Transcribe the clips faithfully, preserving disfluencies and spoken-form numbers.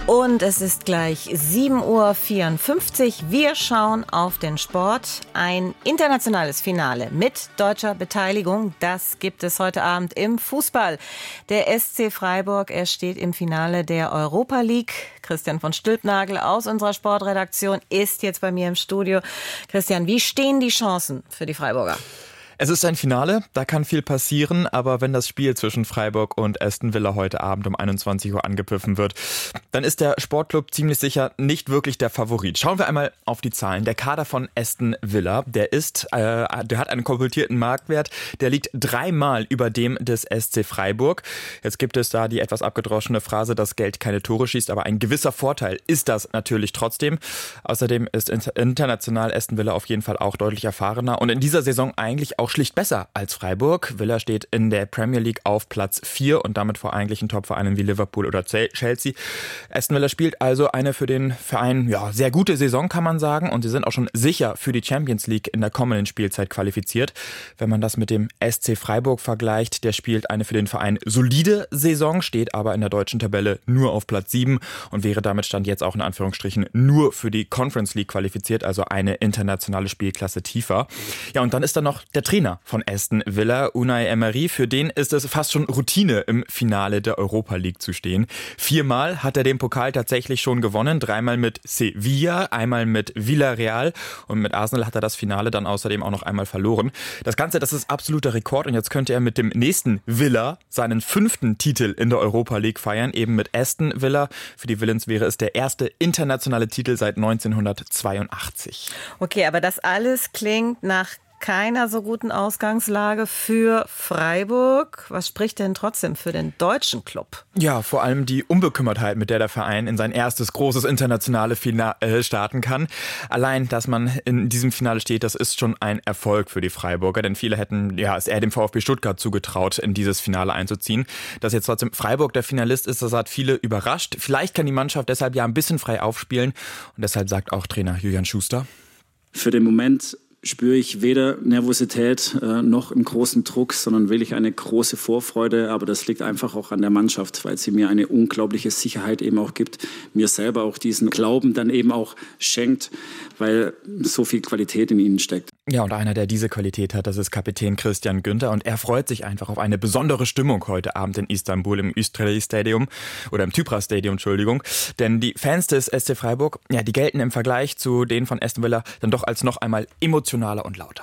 Und es ist gleich sieben Uhr vierundfünfzig. Wir schauen auf den Sport. Ein internationales Finale mit deutscher Beteiligung. Das gibt es heute Abend im Fußball. Der S C Freiburg, er steht im Finale der Europa League. Christian von Stülpnagel aus unserer Sportredaktion ist jetzt bei mir im Studio. Christian, wie stehen die Chancen für die Freiburger? Es ist ein Finale, da kann viel passieren, aber wenn das Spiel zwischen Freiburg und Aston Villa heute Abend um einundzwanzig Uhr angepfiffen wird, dann ist der Sportclub ziemlich sicher nicht wirklich der Favorit. Schauen wir einmal auf die Zahlen. Der Kader von Aston Villa, der ist, äh, der hat einen komputierten Marktwert, der liegt dreimal über dem des S C Freiburg. Jetzt gibt es da die etwas abgedroschene Phrase, dass Geld keine Tore schießt, aber ein gewisser Vorteil ist das natürlich trotzdem. Außerdem ist international Aston Villa auf jeden Fall auch deutlich erfahrener und in dieser Saison eigentlich auch schlicht besser als Freiburg. Villa steht in der Premier League auf Platz vier und damit vor eigentlichen Topvereinen wie Liverpool oder Chelsea. Aston Villa spielt also eine für den Verein ja, sehr gute Saison, kann man sagen. Und sie sind auch schon sicher für die Champions League in der kommenden Spielzeit qualifiziert. Wenn man das mit dem S C Freiburg vergleicht, der spielt eine für den Verein solide Saison, steht aber in der deutschen Tabelle nur auf Platz sieben und wäre damit Stand jetzt auch in Anführungsstrichen nur für die Conference League qualifiziert, also eine internationale Spielklasse tiefer. Ja, und dann ist da noch der Trainer von Aston Villa, Unai Emery. Für den ist es fast schon Routine, im Finale der Europa League zu stehen. Viermal hat er den Pokal tatsächlich schon gewonnen. Dreimal mit Sevilla, einmal mit Villarreal und mit Arsenal hat er das Finale dann außerdem auch noch einmal verloren. Das Ganze, das ist absoluter Rekord und jetzt könnte er mit dem nächsten Villa seinen fünften Titel in der Europa League feiern, eben mit Aston Villa. Für die Villans wäre es der erste internationale Titel seit neunzehnhundertzweiundachtzig. Okay, aber das alles klingt nach keiner so guten Ausgangslage für Freiburg. Was spricht denn trotzdem für den deutschen Club? Ja, vor allem die Unbekümmertheit, mit der der Verein in sein erstes großes internationale Finale starten kann. Allein, dass man in diesem Finale steht, das ist schon ein Erfolg für die Freiburger, denn viele hätten ja es eher dem VfB Stuttgart zugetraut, in dieses Finale einzuziehen. Dass jetzt trotzdem Freiburg der Finalist ist, das hat viele überrascht. Vielleicht kann die Mannschaft deshalb ja ein bisschen frei aufspielen und deshalb sagt auch Trainer Julian Schuster: Für den Moment spüre ich weder Nervosität äh, noch einen großen Druck, sondern wirklich eine große Vorfreude. Aber das liegt einfach auch an der Mannschaft, weil sie mir eine unglaubliche Sicherheit eben auch gibt, mir selber auch diesen Glauben dann eben auch schenkt, weil so viel Qualität in ihnen steckt. Ja, und einer, der diese Qualität hat, das ist Kapitän Christian Günther und er freut sich einfach auf eine besondere Stimmung heute Abend in Istanbul im Üstreyi Stadium oder im Tüpraş Stadium, Entschuldigung. Denn die Fans des S C Freiburg, ja, die gelten im Vergleich zu denen von Aston Villa dann doch als noch einmal emotionaler und lauter.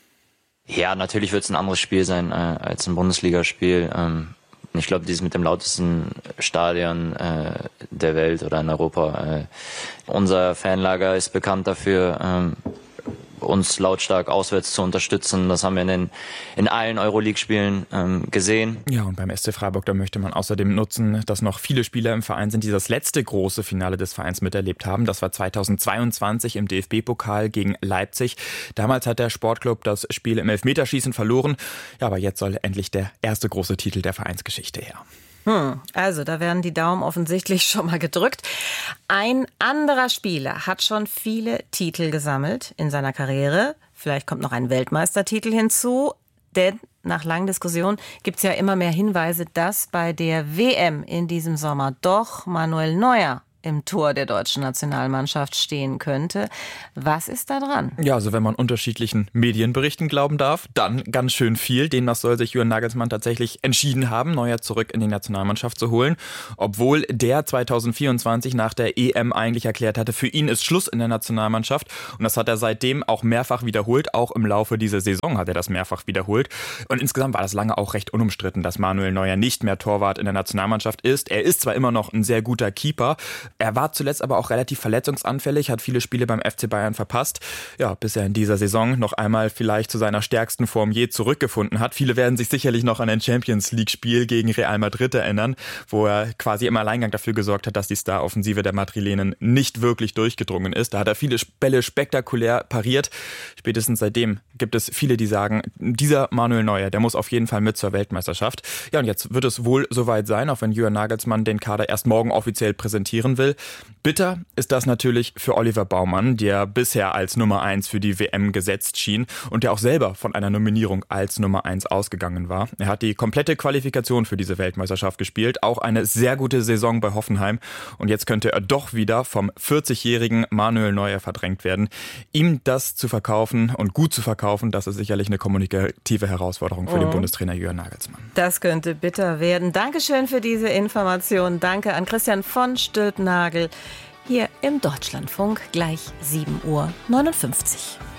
Ja, natürlich wird es ein anderes Spiel sein äh, als ein Bundesligaspiel. Ähm, ich glaube, dieses mit dem lautesten Stadion äh, der Welt oder in Europa. Äh, unser Fanlager ist bekannt dafür, ähm, uns lautstark auswärts zu unterstützen. Das haben wir in, den, in allen Euroleague-Spielen ähm, gesehen. Ja, und beim S C Freiburg, da möchte man außerdem nutzen, dass noch viele Spieler im Verein sind, die das letzte große Finale des Vereins miterlebt haben. Das war zweitausendzweiundzwanzig im D F B-Pokal gegen Leipzig. Damals hat der Sportclub das Spiel im Elfmeterschießen verloren. Ja, aber jetzt soll endlich der erste große Titel der Vereinsgeschichte her. Hm, also da werden die Daumen offensichtlich schon mal gedrückt. Ein anderer Spieler hat schon viele Titel gesammelt in seiner Karriere. Vielleicht kommt noch ein Weltmeistertitel hinzu. Denn nach langen Diskussionen gibt es ja immer mehr Hinweise, dass bei der W M in diesem Sommer doch Manuel Neuer im Tor der deutschen Nationalmannschaft stehen könnte. Was ist da dran? Ja, also wenn man unterschiedlichen Medienberichten glauben darf, dann ganz schön viel. Demnach soll sich Julian Nagelsmann tatsächlich entschieden haben, Neuer zurück in die Nationalmannschaft zu holen. Obwohl der zweitausendvierundzwanzig nach der E M eigentlich erklärt hatte, für ihn ist Schluss in der Nationalmannschaft. Und das hat er seitdem auch mehrfach wiederholt. Auch im Laufe dieser Saison hat er das mehrfach wiederholt. Und insgesamt war das lange auch recht unumstritten, dass Manuel Neuer nicht mehr Torwart in der Nationalmannschaft ist. Er ist zwar immer noch ein sehr guter Keeper, er war zuletzt aber auch relativ verletzungsanfällig, hat viele Spiele beim F C Bayern verpasst. Ja, bis er in dieser Saison noch einmal vielleicht zu seiner stärksten Form je zurückgefunden hat. Viele werden sich sicherlich noch an ein Champions-League-Spiel gegen Real Madrid erinnern, wo er quasi im Alleingang dafür gesorgt hat, dass die Star-Offensive der Madrilenen nicht wirklich durchgedrungen ist. Da hat er viele Bälle spektakulär pariert. Spätestens seitdem gibt es viele, die sagen, dieser Manuel Neuer, der muss auf jeden Fall mit zur Weltmeisterschaft. Ja, und jetzt wird es wohl soweit sein, auch wenn Julian Nagelsmann den Kader erst morgen offiziell präsentieren will. Titel. Bitter ist das natürlich für Oliver Baumann, der bisher als Nummer eins für die W M gesetzt schien und der auch selber von einer Nominierung als Nummer eins ausgegangen war. Er hat die komplette Qualifikation für diese Weltmeisterschaft gespielt, auch eine sehr gute Saison bei Hoffenheim. Und jetzt könnte er doch wieder vom vierzigjährigen Manuel Neuer verdrängt werden. Ihm das zu verkaufen und gut zu verkaufen, das ist sicherlich eine kommunikative Herausforderung für oh. den Bundestrainer Jürgen Nagelsmann. Das könnte bitter werden. Dankeschön für diese Information. Danke an Christian von Stülpnagel hier im Deutschlandfunk. Gleich sieben Uhr neunundfünfzig.